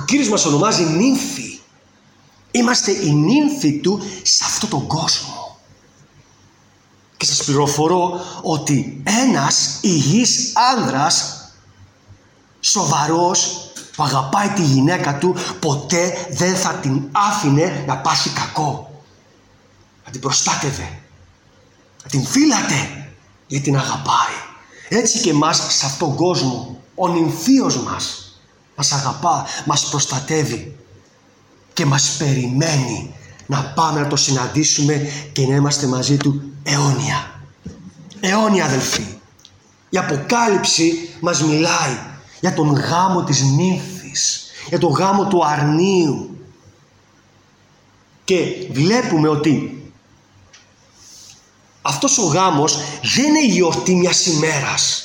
Κύριος μας ονομάζει νύμφοι. Είμαστε οι νύμφοι Του σε αυτόν τον κόσμο. Και σας πληροφορώ ότι ένας υγιής άνδρας, σοβαρός, που αγαπάει τη γυναίκα του, ποτέ δεν θα την άφηνε να πάθει κακό. Θα την προστάτευε. Θα την φύλατε, γιατί την αγαπάει. Έτσι και εμάς σε αυτόν τον κόσμο, ο νυμφίος μας αγαπά, μας προστατεύει και μας περιμένει να πάμε να το συναντήσουμε και να είμαστε μαζί Του αιώνια. Αιώνια, αδελφοί. Η Αποκάλυψη μας μιλάει για τον γάμο της νύμφης, για τον γάμο του αρνίου. Και βλέπουμε ότι αυτός ο γάμος δεν είναι η γιορτή μιας ημέρας.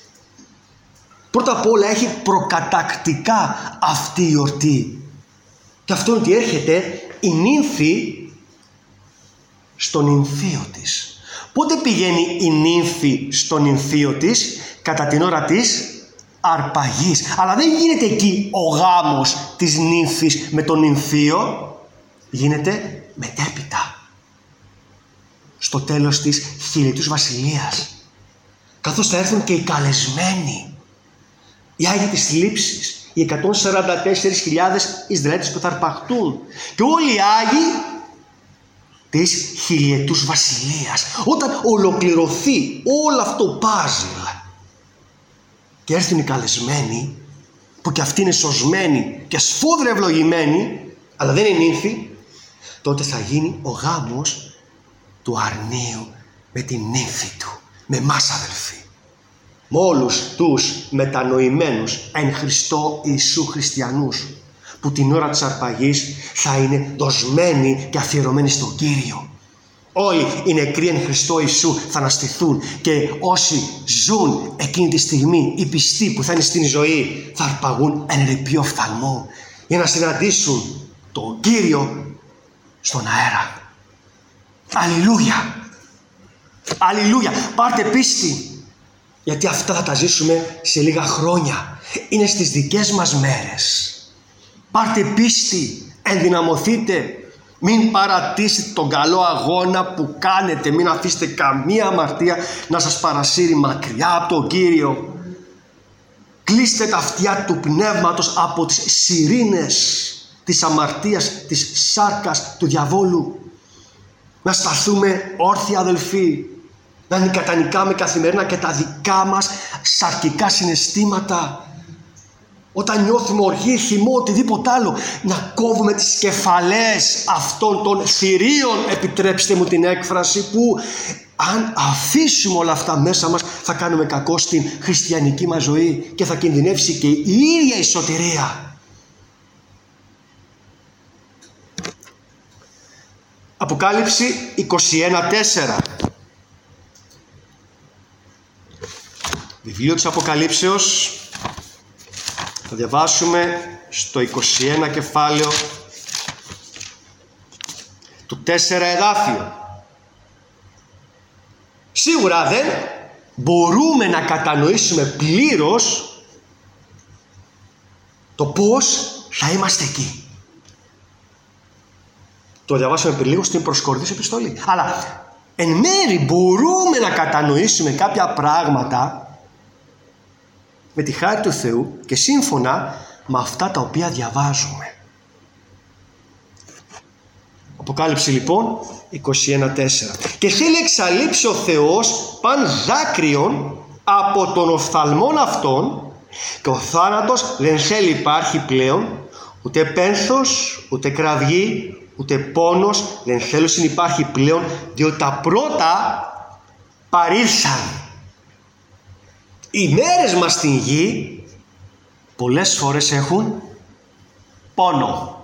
Πρώτα απ' όλα έχει προκατακτικά αυτή η γιορτή. Και αυτό είναι ότι έρχεται η νύμφη στον νυμφίο της. Πότε πηγαίνει η νύμφη στον νυμφίο της? Κατά την ώρα της αρπαγής. Αλλά δεν γίνεται εκεί ο γάμος της νύμφης με τον νυμφίο. Γίνεται μετέπειτα. Στο τέλος της χιλιετούς βασιλείας. Καθώς θα έρθουν και οι καλεσμένοι. Οι Άγιοι της Λήψης. Οι 144.000 Ισραηλίτες που θα αρπαχτούν. Και όλοι οι Άγιοι της χιλιετούς βασιλείας. Όταν ολοκληρωθεί όλο αυτό το πάζλ και έρθουν οι καλεσμένοι, που και αυτοί είναι σωσμένοι και σφόδρα ευλογημένοι, αλλά δεν είναι νύμφοι, τότε θα γίνει ο γάμος του αρνίου με την νύμφη του. Με εμάς, αδελφοί. Με όλους τους μετανοημένους εν Χριστώ Ιησού χριστιανούς, που την ώρα της αρπαγής θα είναι δοσμένοι και αφιερωμένοι στον Κύριο. Όλοι οι νεκροί εν Χριστώ Ιησού θα αναστηθούν και όσοι ζουν εκείνη τη στιγμή, οι πιστοί που θα είναι στην ζωή, θα αρπαγούν εν ρηπείο οφθαλμού για να συναντήσουν τον Κύριο στον αέρα. Αλληλούια! Αλληλούια! Πάρτε πίστη, γιατί αυτά θα τα ζήσουμε σε λίγα χρόνια. Είναι στις δικές μας μέρες. Πάρτε πίστη, ενδυναμωθείτε. Μην παρατήσετε τον καλό αγώνα που κάνετε. Μην αφήσετε καμία αμαρτία να σας παρασύρει μακριά από τον Κύριο. Κλείστε τα αυτιά του πνεύματος από τις σιρήνες της αμαρτίας, της σάρκας του διαβόλου. Να σταθούμε όρθιοι, αδελφοί. Να νικατανικάμε καθημερινά και τα δικά μας σαρκικά συναισθήματα. Όταν νιώθουμε οργή, θυμό, οτιδήποτε άλλο, να κόβουμε τις κεφαλές αυτών των θηρίων, επιτρέψτε μου την έκφραση, που αν αφήσουμε όλα αυτά μέσα μας θα κάνουμε κακό στην χριστιανική μας ζωή και θα κινδυνεύσει και η ίδια η σωτηρία. Αποκάλυψη 21:4. Βιβλίο της Αποκαλύψεως. Θα διαβάσουμε στο 21 κεφάλαιο του 4 εδάφιο. Σίγουρα δεν μπορούμε να κατανοήσουμε πλήρως το πώς θα είμαστε εκεί. Το διαβάσαμε πριν λίγο στην προς Κορινθίους επιστολή. Αλλά εν μέρει μπορούμε να κατανοήσουμε κάποια πράγματα με τη χάρη του Θεού και σύμφωνα με αυτά τα οποία διαβάζουμε. Αποκάλυψη λοιπόν 21:4. Και θέλει εξαλείψει ο Θεός παν δάκρυον από τον οφθαλμόν αυτών, και ο θάνατος δεν θέλει υπάρχει πλέον, ούτε πένθος, ούτε κραυγή, ούτε πόνος δεν θέλουν υπάρχει πλέον, διότι τα πρώτα παρήλθαν. Οι μέρες μας στην γη πολλές φορές έχουν πόνο,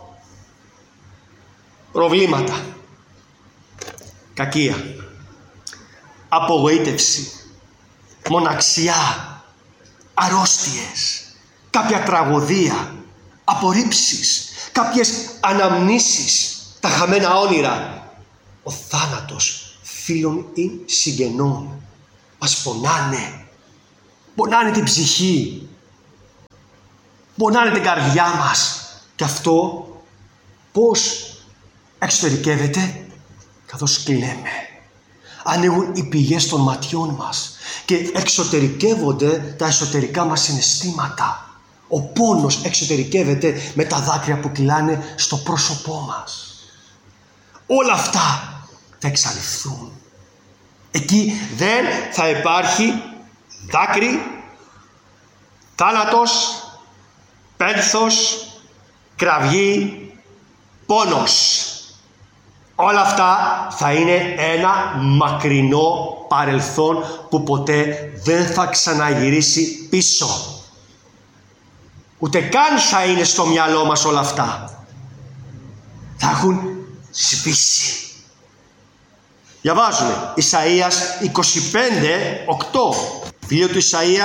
προβλήματα, κακία, απογοήτευση, μοναξιά, αρρώστιες, κάποια τραγωδία, απορρίψεις, κάποιες αναμνήσεις, τα χαμένα όνειρα, ο θάνατος φίλων ή συγγενών. Μας πονάνε, πονάνε την ψυχή, πονάνε την καρδιά μας Και αυτό πώς εξωτερικεύεται? Καθώς κλαίμε. Ανοίγουν οι πηγές των ματιών μας και εξωτερικεύονται τα εσωτερικά μας συναισθήματα. Ο πόνος εξωτερικεύεται με τα δάκρυα που κυλάνε στο πρόσωπό μας. Όλα αυτά θα εξαλειφθούν. Εκεί δεν θα υπάρχει δάκρυ, θάνατος, πένθος, κραυγή, πόνος. Όλα αυτά θα είναι ένα μακρινό παρελθόν που ποτέ δεν θα ξαναγυρίσει πίσω. Ούτε καν θα είναι στο μυαλό μας όλα αυτά. Θα έχουν σβήσει. Διαβάζουμε Ισαΐας 25:8. Βιβλίο του Ισαΐα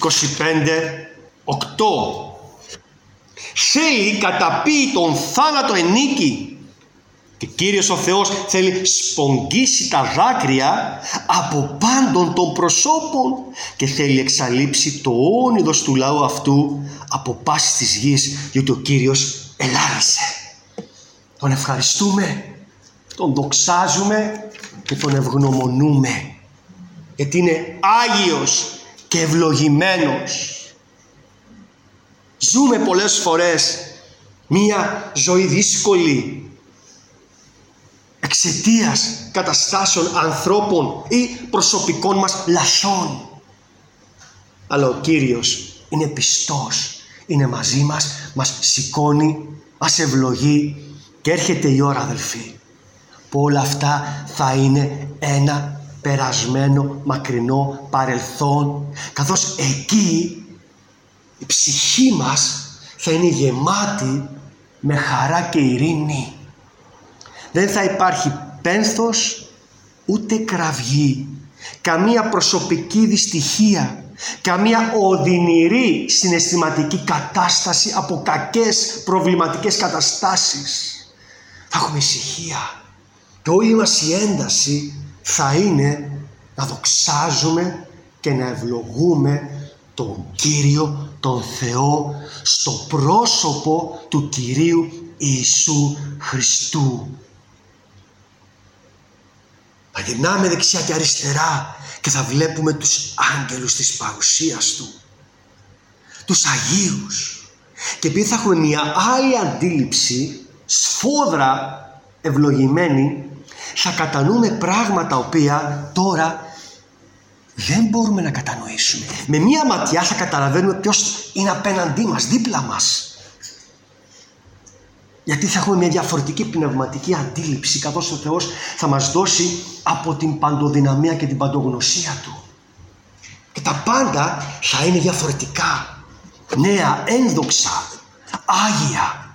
25:8. Θέλει καταπεί τον θάνατο ενίκη. Και Κύριος ο Θεός θέλει σπογγίσει τα δάκρυα από πάντων των προσώπων και θέλει εξαλείψει το όνειδος του λαού αυτού από πάσης της γης, γιατί ο Κύριος ελάλησε. Τον ευχαριστούμε, τον δοξάζουμε και τον ευγνωμονούμε, γιατί είναι Άγιος και ευλογημένος. Ζούμε πολλές φορές μία ζωή δύσκολη εξαιτίας καταστάσεων ανθρώπων ή προσωπικών μας λαθών. Αλλά ο Κύριος είναι πιστός, είναι μαζί μας, μας σηκώνει, μας ευλογεί και έρχεται η ώρα, αδελφοί, που όλα αυτά θα είναι ένα περασμένο μακρινό παρελθόν, καθώς εκεί η ψυχή μας θα είναι γεμάτη με χαρά και ειρήνη. Δεν θα υπάρχει πένθος ούτε κραυγή, καμία προσωπική δυστυχία, καμία οδυνηρή συναισθηματική κατάσταση από κακές προβληματικές καταστάσεις. Θα έχουμε ησυχία και όλη μας η ένταση θα είναι να δοξάζουμε και να ευλογούμε τον Κύριο, τον Θεό, στο πρόσωπο του Κυρίου Ιησού Χριστού. Θα γυρνάμε δεξιά και αριστερά και θα βλέπουμε τους άγγελους της παρουσίας Του, τους Αγίους. Και επειδή θα έχουμε μια άλλη αντίληψη, σφόδρα ευλογημένη, θα κατανοούμε πράγματα οποία τώρα δεν μπορούμε να κατανοήσουμε. Με μία ματιά θα καταλαβαίνουμε ποιος είναι απέναντί μας, δίπλα μας. Γιατί θα έχουμε μια διαφορετική πνευματική αντίληψη, καθώς ο Θεός θα μας δώσει από την παντοδυναμία και την παντογνωσία Του. Και τα πάντα θα είναι διαφορετικά, νέα, ένδοξα, άγια.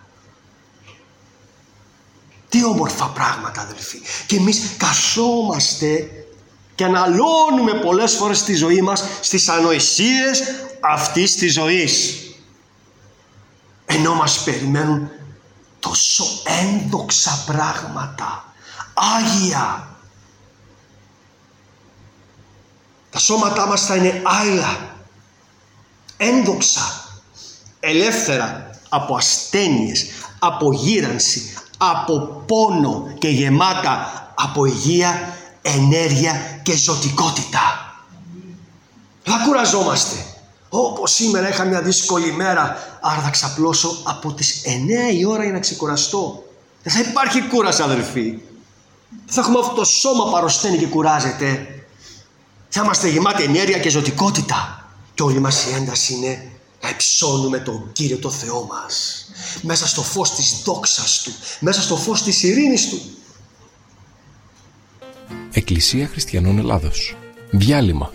Τι όμορφα πράγματα, αδελφοί. Και εμείς καθόμαστε και αναλώνουμε πολλές φορές στη ζωή μας στις ανοησίες αυτής της ζωής, ενώ μας περιμένουν τόσο ένδοξα πράγματα, άγια. Τα σώματά μας θα είναι άειλα, ένδοξα, ελεύθερα από ασθένειες, από γύρανση, από πόνο και γεμάτα από υγεία, ενέργεια και ζωτικότητα. Θα κουραζόμαστε. Όπως σήμερα είχα μια δύσκολη μέρα, άρα θα ξαπλώσω από τις 9 η ώρα για να ξεκουραστώ. Δεν θα υπάρχει κούραση, αδελφοί. Θα έχουμε αυτό το σώμα που αρρωσταίνει και κουράζεται. Θα είμαστε γεμάτοι ενέργεια και ζωτικότητα. Και όλη μας η ένταση είναι να υψώνουμε τον Κύριο το Θεό μας, μέσα στο φως της δόξας Του, μέσα στο φως της ειρήνης Του. Εκκλησία Χριστιανών Ελλάδος. Διάλειμμα.